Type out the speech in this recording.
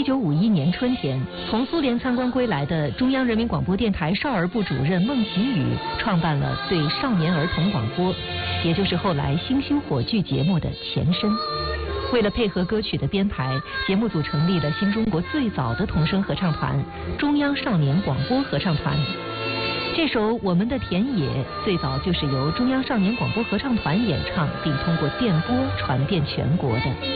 1951年春天，从苏联参观归来的中央人民广播电台少儿部主任孟启宇创办了对少年儿童广播，也就是后来星星火炬节目的前身。为了配合歌曲的编排，节目组成立了新中国最早的童声合唱团——中央少年广播合唱团。这首《我们的田野》最早就是由中央少年广播合唱团演唱，并通过电波传遍全国的。